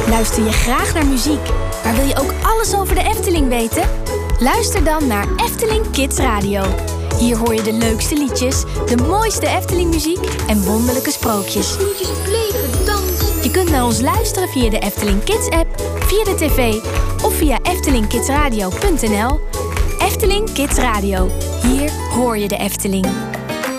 Luister je graag naar muziek, maar wil je ook alles over de Efteling weten? Luister dan naar Efteling Kids Radio. Hier hoor je de leukste liedjes, de mooiste Efteling-muziek en wonderlijke sprookjes. Snoetjes blijven dansen. Je kunt naar ons luisteren via de Efteling Kids-app, via de tv of via eftelingkidsradio.nl. Efteling Kids Radio. Hier hoor je de Efteling.